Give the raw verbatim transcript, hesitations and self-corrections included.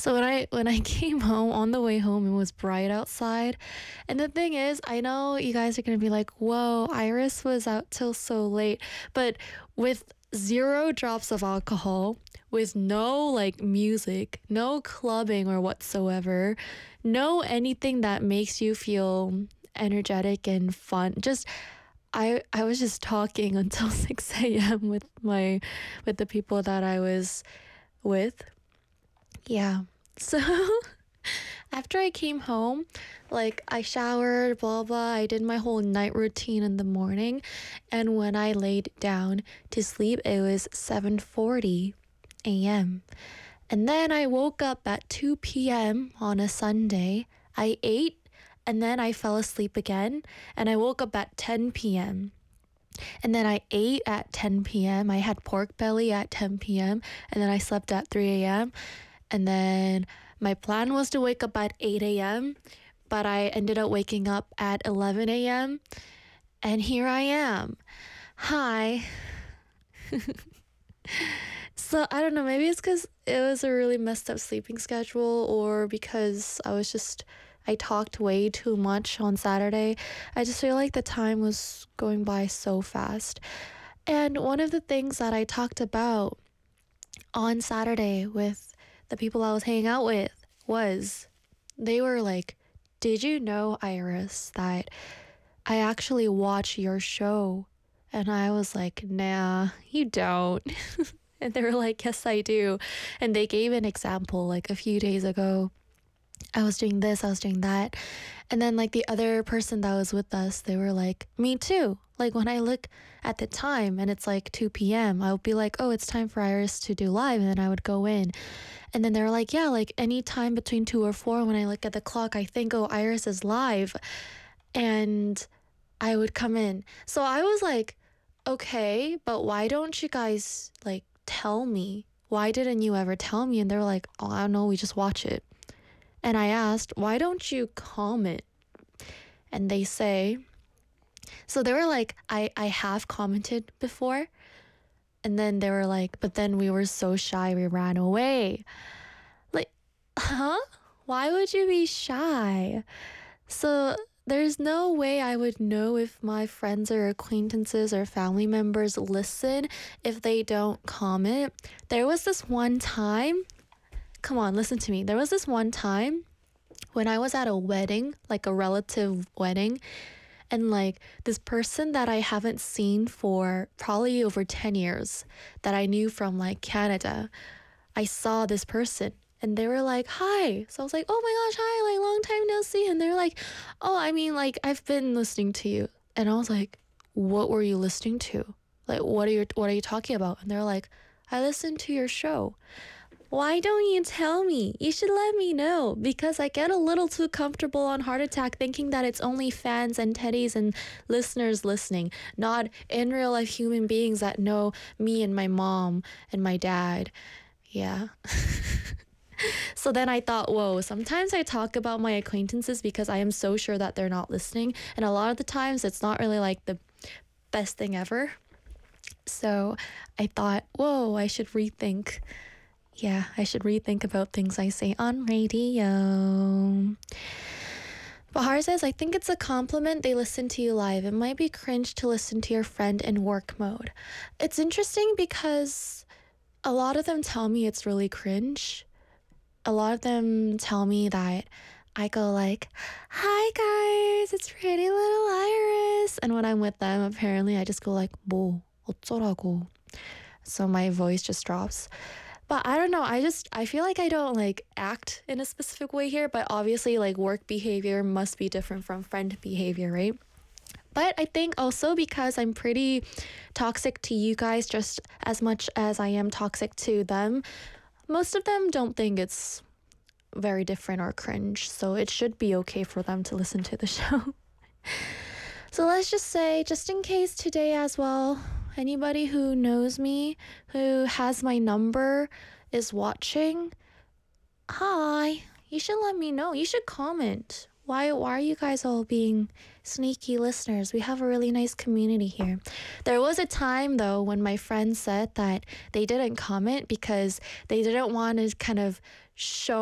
So when I when I came home on the way home, it was bright outside. And the thing is, I know you guys are gonna be like, whoa, Iris was out till so late. But with zero drops of alcohol, with no like music, no clubbing or whatsoever, no anything that makes you feel energetic and fun. Just I I was just talking until six a m with my with the people that I was with. Yeah. So after I came home, like I showered, blah blah, I did my whole night routine in the morning, and when I laid down to sleep, it was seven forty a m. And then I woke up at two p m on a Sunday. I ate and then I fell asleep again, and I woke up at ten p m. And then I ate at ten p m. I had pork belly at ten p m. And then I slept at three a m. And then my plan was to wake up at eight a m, but I ended up waking up at eleven a m. And here I am. Hi. So I don't know, maybe it's because it was a really messed up sleeping schedule, or because I was just, I talked way too much on Saturday. I just feel like the time was going by so fast. And one of the things that I talked about on Saturday with the people I was hanging out with was, they were like, did you know, Iris, that I actually watch your show? And I was like, nah, you don't. And they were like, yes, I do. And they gave an example, like a few days ago, I was doing this, I was doing that. And then like the other person that was with us, they were like, me too. Like when I look at the time and it's like two p m, I would be like, oh, it's time for Iris to do live. And then I would go in. And then they were like, yeah, like any time between two or four, when I look at the clock, I think, oh, Iris is live. And I would come in. So I was like, okay, but why don't you guys like tell me? Why didn't you ever tell me? And they were like, oh, I don't know, we just watch it. And I asked, why don't you comment? And they say, so they were like, I, I have commented before. And then they were like, but then we were so shy, we ran away. Like, huh? Why would you be shy? So there's no way I would know if my friends or acquaintances or family members listen if they don't comment. There was this one time, come on, listen to me. There was this one time when I was at a wedding, like a relative wedding, and like this person that I haven't seen for probably over ten years, that I knew from like Canada, I saw this person and they were like, hi. So I was like, oh my gosh, hi, like long time no see. And they're like, oh, I mean, like I've been listening to you. And I was like, what were you listening to? Like, what are you, what are you talking about? And they're like, I listened to your show. Why don't you tell me? You should let me know, because I get a little too comfortable on Heart Attack thinking that it's only fans and teddies and listeners listening, not in real life human beings that know me and my mom and my dad. Yeah. So then I thought, whoa, sometimes I talk about my acquaintances because I am so sure that they're not listening. And a lot of the times it's not really like the best thing ever. So I thought, whoa, I should rethink. Yeah, I should rethink about things I say on radio. Bahar says, I think it's a compliment they listen to you live. It might be cringe to listen to your friend in work mode. It's interesting because a lot of them tell me it's really cringe. A lot of them tell me that I go like, hi guys, it's pretty little Iris. And when I'm with them, apparently I just go like, 뭐, 어쩌라고. So my voice just drops. But I don't know, I just, I feel like I don't like act in a specific way here, but obviously like work behavior must be different from friend behavior, right? But I think also because I'm pretty toxic to you guys just as much as I am toxic to them, most of them don't think it's very different or cringe, so it should be okay for them to listen to the show. So let's just say, just in case today as well, anybody who knows me, who has my number, is watching, hi, you should let me know. You should comment. Why, why are you guys all being sneaky listeners? We have a really nice community here. There was a time, though, when my friends said that they didn't comment because they didn't want to kind of show